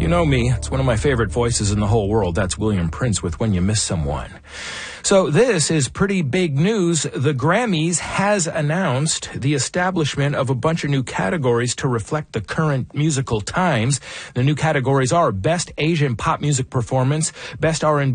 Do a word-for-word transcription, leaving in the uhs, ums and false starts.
You know me, it's one of my favorite voices in the whole world. That's William Prince with When You Miss Someone. So this is pretty big news. The Grammys has announced the establishment of a bunch of new categories to reflect the current musical times. The new categories are Best Asian Pop Music Performance, Best R and B